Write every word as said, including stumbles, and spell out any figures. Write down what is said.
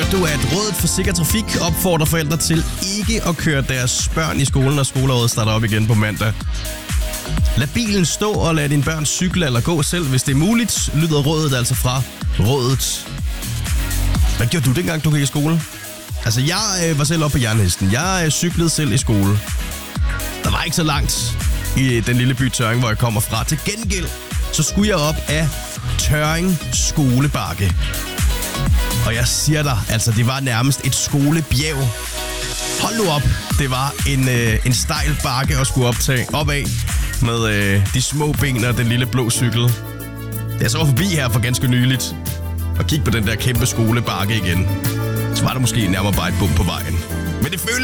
du, at Rådet for Sikker Trafik opfordrer forældre til ikke at køre deres børn i skolen, når skoleåret starter op igen på mandag. Lad bilen stå og lad dine børn cykle eller gå selv, hvis det er muligt, lyder rådet altså fra Rådet. Hvad gjorde du dengang, du gik i skole? Altså, jeg øh, var selv oppe på jernhesten. Jeg øh, cyklede selv i skole. Der var ikke så langt i den lille by Tørring, hvor jeg kommer fra. Til gengæld, så skulle jeg op af Tørring skolebakke. Og jeg siger dig, altså det var nærmest et skolebjerg. Hold nu op, det var en, øh, en stejl bakke at skulle optage opad med øh, de små ben og den lille blå cykel. Jeg så var forbi her for ganske nyligt og kiggede på den der kæmpe skolebakke igen. Så var der måske nærmere bare et bump på vejen. Men det føles